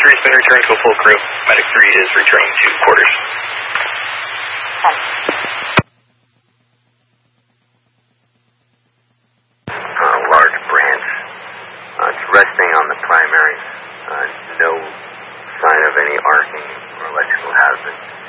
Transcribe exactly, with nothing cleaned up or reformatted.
three has been returned to a full crew. Medic three is returning to quarters. Uh, large branch. Uh, it's resting on the primary. Uh, no sign of any arcing or electrical hazards.